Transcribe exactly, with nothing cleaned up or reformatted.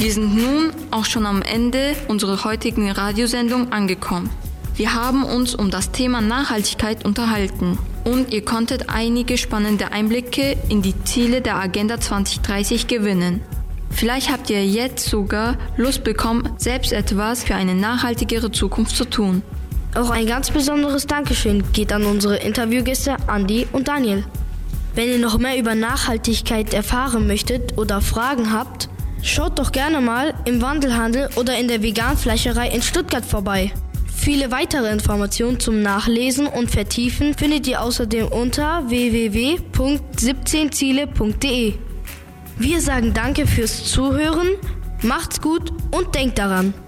Wir sind nun auch schon am Ende unserer heutigen Radiosendung angekommen. Wir haben uns um das Thema Nachhaltigkeit unterhalten und ihr konntet einige spannende Einblicke in die Ziele der Agenda zwanzig dreißig gewinnen. Vielleicht habt ihr jetzt sogar Lust bekommen, selbst etwas für eine nachhaltigere Zukunft zu tun. Auch ein ganz besonderes Dankeschön geht an unsere Interviewgäste Andi und Daniel. Wenn ihr noch mehr über Nachhaltigkeit erfahren möchtet oder Fragen habt, schaut doch gerne mal im Wandelhandel oder in der Veganfleischerei in Stuttgart vorbei. Viele weitere Informationen zum Nachlesen und Vertiefen findet ihr außerdem unter w w w punkt siebzehn ziele punkt de. Wir sagen danke fürs Zuhören, macht's gut und denkt daran.